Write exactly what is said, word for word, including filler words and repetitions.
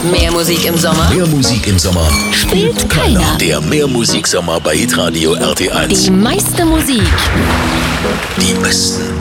Mehr Musik im Sommer Mehr Musik im Sommer spielt keiner. Der Mehrmusiksommer bei Hitradio R T eins. Die meiste Musik Die besten